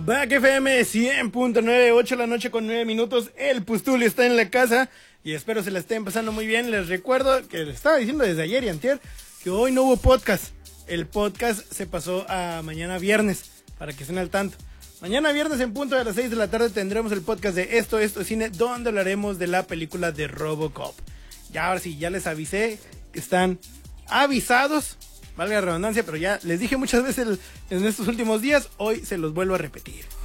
Back FM 100.9, 8 de la noche con 9 minutos. El Pustuli está en la casa y espero se la estén pasando muy bien. Les recuerdo que les estaba diciendo desde ayer y antier que hoy no hubo podcast. El podcast se pasó a mañana viernes, para que estén al tanto. Mañana viernes en punto de las 6 de la tarde tendremos el podcast de Esto es Cine, donde hablaremos de la película de RoboCop. Ya ahora sí, ya les avisé que están avisados, valga la redundancia, pero ya les dije muchas veces en estos últimos días, hoy se los vuelvo a repetir.